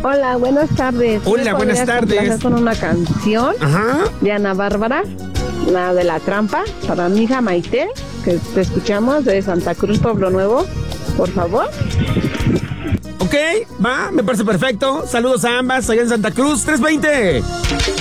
Hola, buenas tardes. Hola, buenas tardes. Con una canción de Ana Bárbara, la de La Trampa, para mi hija Maite, que te escuchamos de Santa Cruz, Pueblo Nuevo, por favor. Ok, va, me parece perfecto. Saludos a ambas allá en Santa Cruz, 320.